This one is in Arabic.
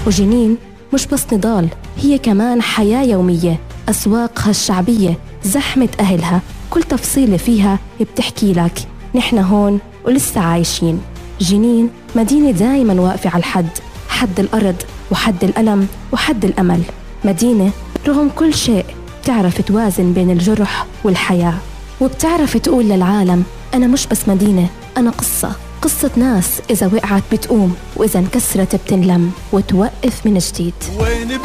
وجنين مش بس نضال، هي كمان حياة يومية، أسواقها الشعبية، زحمة أهلها، كل تفصيلة فيها بتحكي لك نحن هون ولسه عايشين. جنين مدينة دايما واقفة على الحد، حد الأرض وحد الألم وحد الأمل. مدينة رغم كل شيء بتعرف توازن بين الجرح والحياة، وبتعرف تقول للعالم أنا مش بس مدينة، أنا قصة ناس إذا وقعت بتقوم، وإذا انكسرت بتنلم وتوقف من جديد.